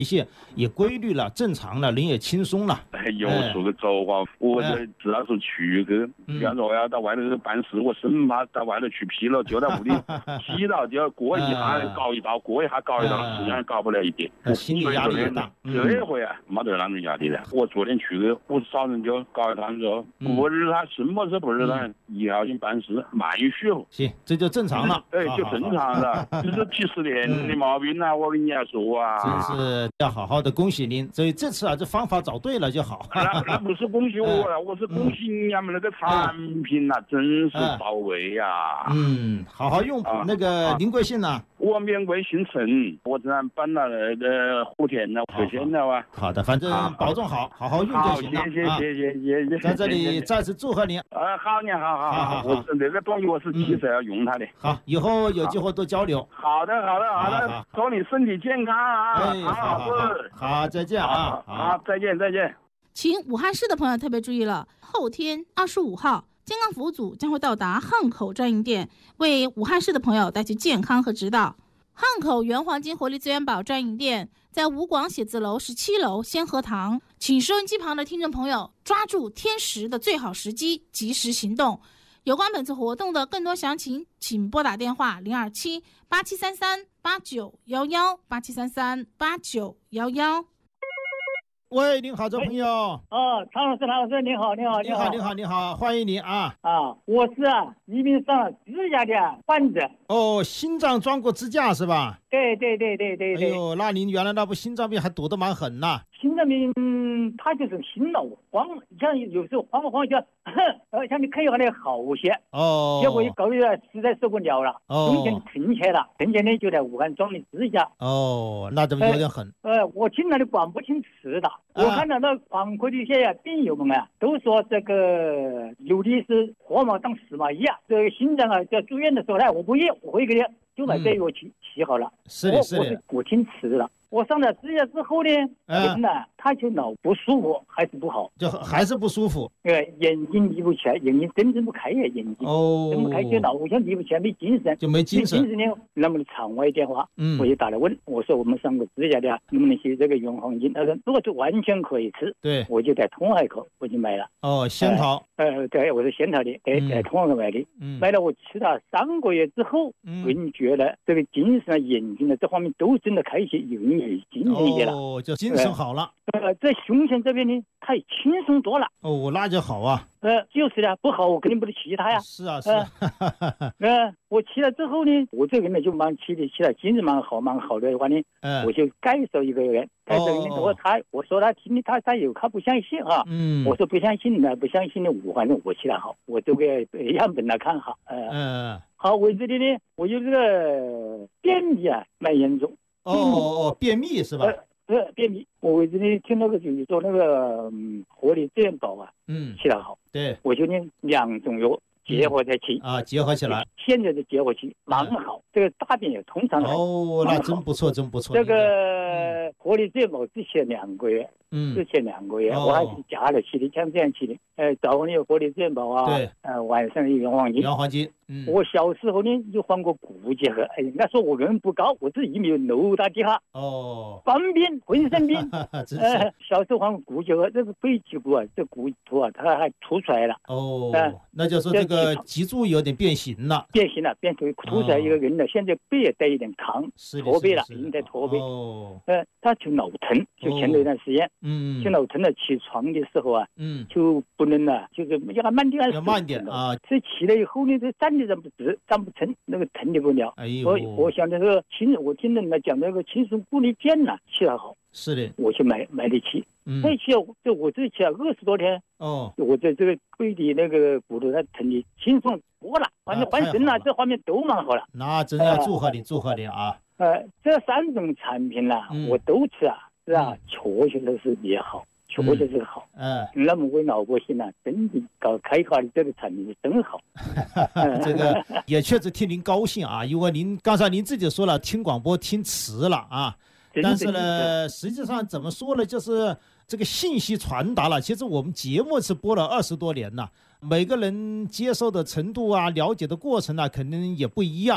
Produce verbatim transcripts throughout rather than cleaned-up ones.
一些也规律了、正常了，人也轻松了。 有数个走啊，我这只要是去去，比方说我要到外头办事，我生怕到外头去批了，就在屋里批了，就要过一下搞一道，过一下搞一道，实际上搞不了一点， 心理压力也大。 这回啊，没得那种压力的。我昨天去的，我找人就搞一趟之后，不日他什么事不日他，一号性办事慢许后。 行，这就正常了。 哎，就正常了，这是几十年的毛病啊！我跟你说啊， 真是要好好的恭喜您。所以这次啊，这方法找对了就好。 那那不是恭喜我了，我是恭喜你们那个产品呐，真是到位呀。 嗯，好好用。那个您贵姓呢？ 我免贵姓陈，我这样搬到那个福田了，福建了啊。 好的，反正保重好，好好用就行了。 谢谢谢谢谢谢。 在这里再次祝贺您。 啊，好，你好好好，我是那个东西，我是急着要用它的。 好，以后有机会多交流。 好的好的好的，祝你身体健康啊！ 哎，好好好，再见啊！ 好，再见再见。 请武汉市的朋友特别注意了，后天二十五号，健康服务组将会到达汉口专营店，为武汉市的朋友带去健康和指导。汉口原黄金活力资源宝专营店在吴广写字楼十七楼先河堂，请收音机旁的听众朋友抓住天时的最好时机，及时行动。有关本次活动的更多详情，请拨打电话零二七八七三三八九幺幺八七三三八九幺幺。 喂，您好，这朋友。 哦，常老师，常老师，你好，你好， 你好，你好，你好，欢迎您啊！ 啊，我是啊，一名上了支架的患者。 哦，心脏装过支架是吧？ 对对对对对对。 哎呦，那您原来那部心脏病还堵得蛮狠呐。 心脏病，嗯，他就是心脑慌，像有时候慌慌叫，呃，像你看一下那好些。 哦。 结果一搞月实在受不了了， 哦。 中间停起来了，停起来就在武汉装的支架。 哦，那怎么有点狠？ 呃，呃我听了你广播听词的。我看到那广阔的一些病友们啊，都说这个有的是活马当死马医啊，这个心脏啊，在住院的时候呢，我不医，我会给你就把这药起起好了。 是的，是的。 我是我听词了。我上了支架之后呢，人呢他就脑不舒服，还是不好， 就还是不舒服。 呃，眼睛离不起来，眼睛睁睁不开呀，眼睛哦， 睁不开就脑好像离不起来，没精神， 就没精神。 没精神呢，那么场外电话， 嗯， 我就打来问，我说我们上过支架的，能不能写这个原黄金？他说如果是完全可以吃， 对， 我就在通海口我就买了。 哦，仙桃， 呃，对，我是仙桃的，在在通海口买的， 嗯， 买了我吃了三个月之后， 嗯， 我就觉得这个精神啊、眼睛的这方面都真的开些，有点精神一点。 哦，就精神好了。 呃，在胸前这边呢，太轻松多了。 哦，那就好啊。 呃，就是的，不好我肯定不能骑它呀。 是啊，是啊。 呃，我骑了之后呢，我这个人呢就蛮骑的，骑了精神蛮好，蛮好的话呢， 嗯， 我就介绍一个人，介绍一个人，我他我说他听的他他有他不相信啊， 嗯， 我说不相信的，不相信的，我反正我骑了好，我这个样本来看好，呃， 嗯， 好，我这里呢，我有这个便秘啊，蛮严重。 哦哦，便秘是吧？ 呃，呃便秘，我这里听那个就是说那个嗯活力资源宝啊， 嗯， 起来好， 对， 我就呢两种药结合在一起、 嗯、啊，结合起来， 现在的结合起蛮好、嗯，这个大便也通畅了。 哦，那真不错，真不错。 这个活力资源宝之前两个月， 嗯， 之前两个月、 哦、 我还是加了起的，像这样起的，呃，早上有活力资源宝啊， 对， 呃，晚上有原黄金， 原黄金。嗯， 我小时候呢就患过骨结核，哎，那时候我人不高，我自己没有楼大地下， 哦， 方便浑身病， 呃， 小时候患过骨结核，这个背脊骨啊，这骨头啊，它还凸出来了。 哦，呃、那就说这个脊柱有点变形了， 变形了，变成凸出来一个人了。哦、现在背也带一点扛，驼背了，已经在驼背。 哦， 呃，他就脑疼，就前头一段时间， 嗯， 就脑疼了，起床的时候啊， 嗯， 就不能了，就是要慢点， 要慢点啊。 这起来以后呢，这站站不直，站不成，那个疼的不了。 哎呦， 我我想那个轻，我听人家讲那个轻松固力健呐，起来好。 是的， 我去买买得起。 嗯， 那期这我这期啊二十多天。 哦， 我在这个背的那个骨头它疼的轻松多了，反正换身了，这方面都蛮好了。 那真要祝贺你，呃、祝贺你啊！ 呃，这三种产品呢、啊嗯，我都吃啊，是啊，确确实实也好。确实是好， 嗯， 那么为老百姓呢，真的搞开发的这个产品是真好。 这个也确实替您高兴啊，因为您刚才您自己说了，听广播听迟了啊，但是呢，实际上怎么说呢，就是这个信息传达了。其实我们节目是播了二十多年了，每个人接受的程度啊，了解的过程啊，肯定也不一样。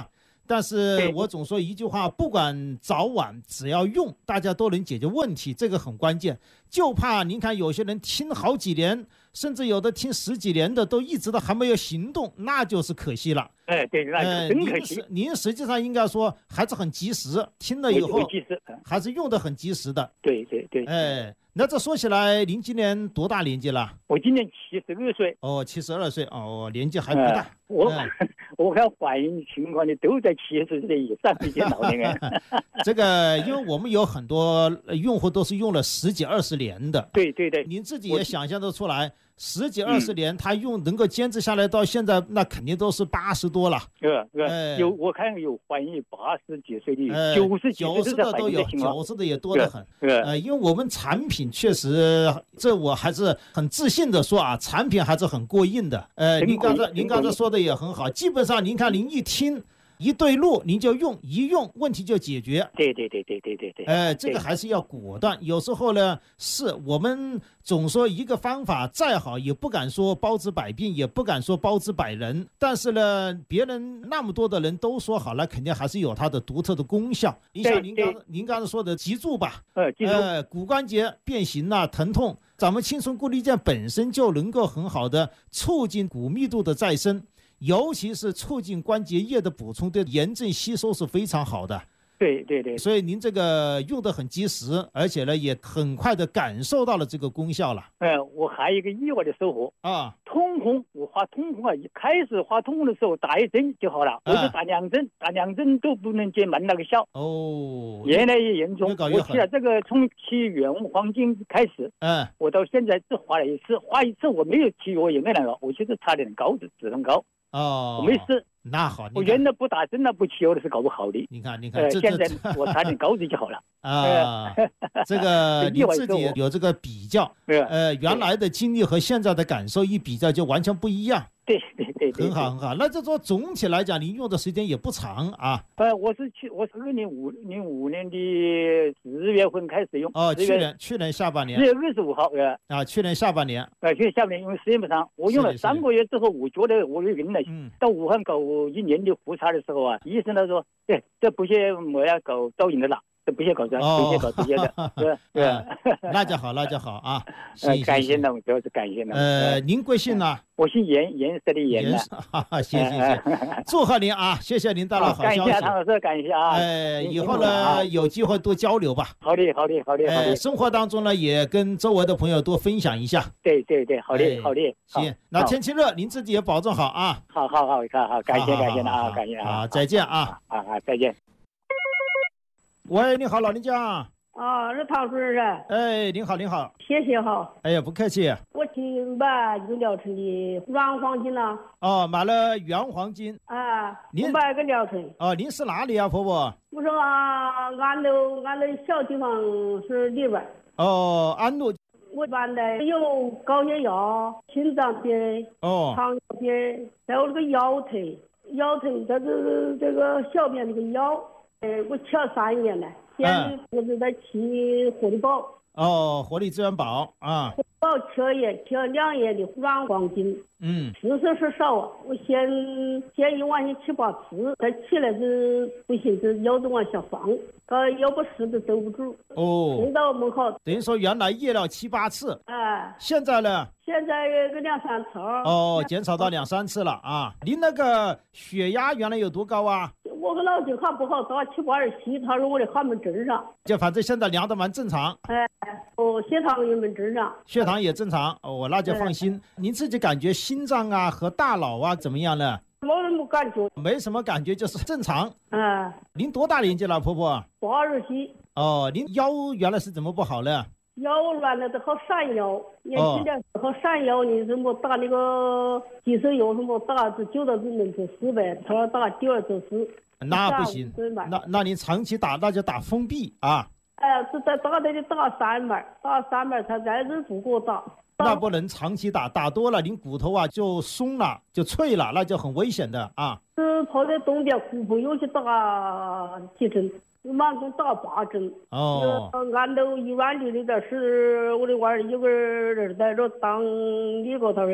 但是我总说一句话，不管早晚，只要用，大家都能解决问题，这个很关键。就怕您看有些人听好几年，甚至有的听十几年的，都一直都还没有行动，那就是可惜了。 哎，对，那真可惜。 您您实际上应该说还是很及时，听了以后还是用得很及时的。 对对对。 哎，那这说起来，您今年多大年纪了？ 我今年七十二岁。 哦，七十二岁哦，年纪还不大。 呃、我、嗯、我看怀孕情况的都在七十岁以上，比较老年人。 这个，因为我们有很多用户都是用了十几二十年的。 对对对。 您自己也想象得出来，十几二十年，他用能够坚持下来到现在，那肯定都是八十多了。 呃呃，有我看有怀孕八十几岁的，九十九十的都有，九十的也多得很。呃，因为我们产品确实，这我还是很自信的说啊，产品还是很过硬的。呃，您刚才您刚才说的也很好，基本上您看您一听。一对路您就用，一用问题就解决。 对对对对对对对。 呃，这个还是要果断。有时候呢，是我们总说一个方法再好，也不敢说包治百病，也不敢说包治百人。但是呢，别人那么多的人都说好了，肯定还是有它的独特的功效。你像您刚您刚才说的脊柱吧， 呃，脊柱， 呃，骨关节变形啊，疼痛，咱们青春固力健本身就能够很好的促进骨密度的再生。尤其是促进关节液的补充，对炎症吸收是非常好的。 对对对， 所以您这个用得很及时，而且呢也很快的感受到了这个功效了。 呃，我还有一个意外的收获啊， 痛风，我发痛风啊，一开始发痛风的时候打一针就好了，我是打两针，打两针都不能见蛮那个效。 哦， 越来越严重。我吃了这个从吃原黄金开始， 嗯， 我到现在只花了一次，花一次我没有吃我也没那个，我就是差点高的脂肪高。 哦， 我没事。 那好， 我原来不打针了不吃药的是搞不好的。 你看，你看， 呃，现在我差点高子就好了。 啊，这个你自己有这个比较，呃，原来的经历和现在的感受一比较，就完全不一样。 对对对对， 很好很好。那就说总体来讲，您用的时间也不长啊。 呃，我是去，我是二零五零五年的十月份开始用。 哦，去年去年下半年。 十月二十五号，呃。 啊，去年下半年。 呃，去年下半年因为时间不长，我用了三个月之后，我觉得我有晕了。嗯。到武汉搞一年的复查的时候啊，医生他说，对，这不是我要搞导引的了。这不些搞这，不些搞这些的，是是， 那就好，那就好啊。 呃，感谢呢，主要是感谢呢。 呃，您贵姓呢？ 我姓严，颜色的颜呢。 谢谢谢谢，祝贺您啊！谢谢您带来好消息。 感谢唐老师，感谢啊。 呃，以后呢有机会多交流吧。 好的，好的，好的，好的。 生活当中呢也跟周围的朋友多分享一下。 对对对，好的好的。 行，那天气热，您自己也保重好啊。 好好好，好好，感谢感谢啊，感谢啊。 好，再见啊。 啊啊，再见。 喂，你好，老人家。 啊，是唐主任。 哎，您好，您好。 谢谢哈。 哎呀，不客气。 我去买有疗程的软黄金了。 哦，买了原黄金。 啊， 您买个疗程。 哦，您是哪里啊，婆婆？ 我说啊，安路，安路小地方是里边。 哦，安路。 我买的有高血压、心脏病、 哦， 糖尿病，还有那个腰疼，腰疼，这个这个小便这个腰。呃，我吃了三年了，现在我是在吃活力宝。 哦，活力资源宝啊。 活力宝吃了也吃了两年的软黄金。 嗯。 次数是少啊，我先先一晚上吃八次，再起来是不行，是腰子往下放，呃，要不死都走不住。 哦。 现在我们好。 等于说原来夜了七八次。 哎。 现在呢？ 现在有个两三次。 哦，减少到两三次了啊！您那个血压原来有多高啊？ 我跟老舅看不好，打七八二七，他说我的还没正常。 就反正现在量的蛮正常。 哎，哦，血糖也没正常。 血糖也正常，哦，那就放心。您自己感觉心脏啊和大脑啊怎么样呢？ 没什么感觉。 没什么感觉，就是正常。 嗯。 您多大年纪了，婆婆？ 八十七。 哦，您腰原来是怎么不好呢？ 腰原来都好闪腰，年轻点好闪腰，你什么打那个激素药什么打，只九到只能做四百，他说打第二做四。 那不行，那那你长期打那就打封闭啊。 哎，只在打那里打三板，打三板他再忍不给我打。 那不能长期打，打多了您骨头啊就松了，就脆了，那就很危险的啊。 是跑在东边湖北又去打几针。满共打八针。 哦。 俺都医院里里边是我的娃儿有个人在这当那个他说，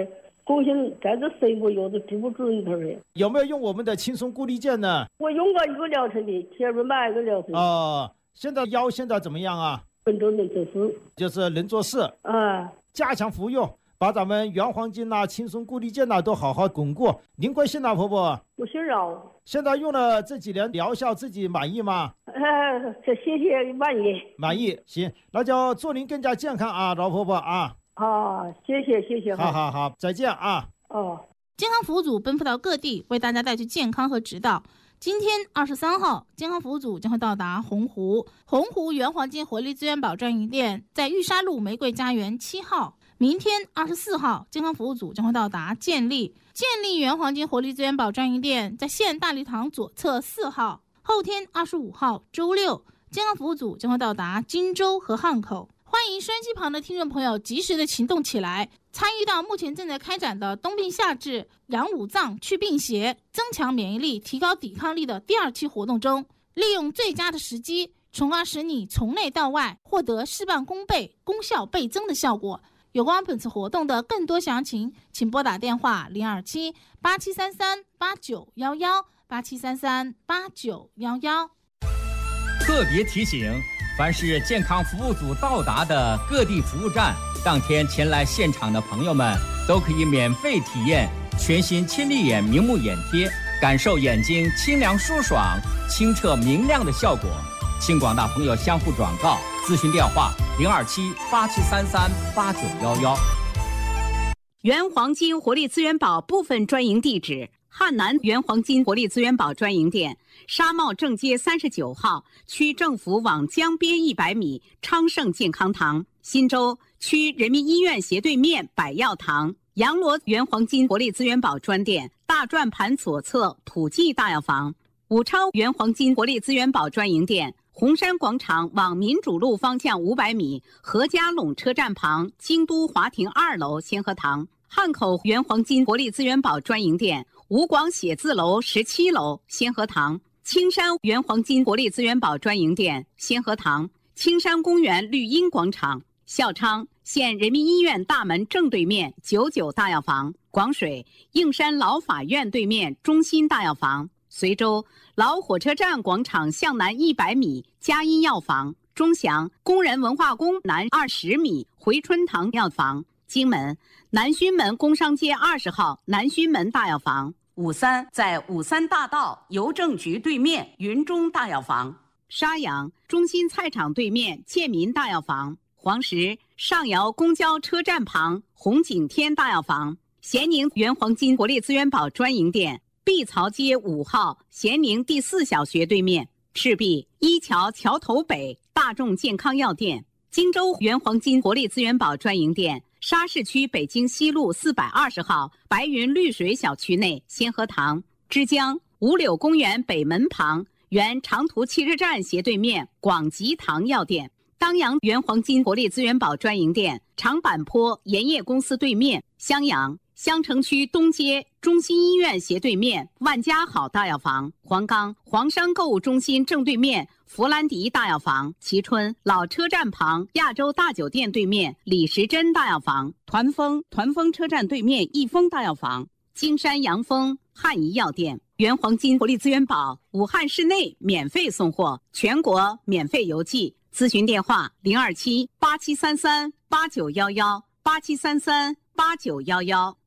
好像在这十个月都治不住一头的。 有没有用我们的轻松固力健呢？ 我用过一个疗程的，前面买一个疗程。 哦，现在腰现在怎么样啊？ 能都能做事， 就是能做事啊。 加强服用，把咱们原黄金呐、轻松固力健呐都好好巩固。您贵姓呐，婆婆？ 我姓饶。 现在用了这几年疗效，自己满意吗？ 呃，这谢谢满意。 满意，行，那就祝您更加健康啊，饶婆婆啊。 啊，谢谢谢谢。 好好好，再见啊。 哦。 健康服务组奔赴到各地，为大家带去健康和指导。今天二十三号，健康服务组将会到达洪湖，洪湖原黄金活力资源宝专营店在玉沙路玫瑰家园七号。明天二十四号，健康服务组将会到达建立，建立原黄金活力资源宝专营店在县大礼堂左侧四号。后天二十五号，周六，健康服务组将会到达荆州和汉口。欢迎收音机旁的听众朋友及时的行动起来，参与到目前正在开展的冬病夏治、养五脏、去病邪、增强免疫力、提高抵抗力的第二期活动中，利用最佳的时机，从而使你从内到外获得事半功倍、功效倍增的效果。有关本次活动的更多详情，请拨打电话零二七八七三三八九一一八七三三八九一一。 特别提醒，凡是健康服务组到达的各地服务站，当天前来现场的朋友们都可以免费体验全新亲力眼明目眼贴，感受眼睛清凉舒爽、清澈明亮的效果。请广大朋友相互转告，咨询电话零二七八七三三八九一一。 原黄金活力资源宝部分专营地址：汉南原黄金活力资源宝专营店，沙帽正街三十九号，区政府往江边一百米，昌盛健康堂；新洲区人民医院斜对面百药堂，洋螺原黄金活力资源宝专店，大转盘左侧普济大药房；武昌原黄金活力资源宝专营店，红山广场往民主路方向五百米，何家垄车站旁京都华庭二楼先河堂；汉口原黄金活力资源宝专营店，吴广写字楼十七楼先河堂；青山原黄金活力资源宝专营店先河堂；青山公园绿荫广场；孝昌县人民医院大门正对面九九大药房；广水应山老法院对面中心大药房；随州老火车站广场向南一百米佳音药房；钟祥工人文化宫南二十米回春堂药房；荆门南圩门工商街二十号南圩门大药房； 五三在五三大道邮政局对面云中大药房； 沙洋中心菜场对面建民大药房；黄石上窑公交车站旁红景天大药房；咸宁原黄金活力资源宝专营店，碧槽街五号咸宁第四小学对面；赤壁一桥桥头北大众健康药店；荆州原黄金活力资源宝专营店，沙市区北京西路四百二十号白云绿水小区内先河堂；枝江五柳公园北门旁原长途汽车站斜对面广吉堂药店；当阳原黄金活力资源宝专营店，长坂坡盐业公司对面；襄阳襄城区东街中心医院斜对面万家好大药房；黄冈黄山购物中心正对面弗兰迪大药房；蕲春老车站旁亚洲大酒店对面李时珍大药房；团风团风车站对面益丰大药房；金山阳丰汉仪药店。原黄金活力资源宝武汉市内免费送货，全国免费邮寄。咨询电话零二七八七三三八九一一八七三三八九一一。